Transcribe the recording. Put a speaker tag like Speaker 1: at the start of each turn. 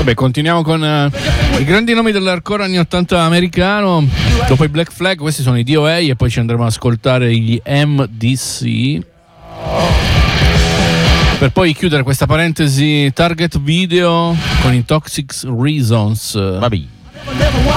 Speaker 1: Vabbè, continuiamo con i grandi nomi dell'hardcore anni 80 americano. Dopo i Black Flag, questi sono i DOA e poi ci andremo ad ascoltare gli MDC. Per poi chiudere questa parentesi Target Video con i Toxic Reasons.
Speaker 2: Vabbè.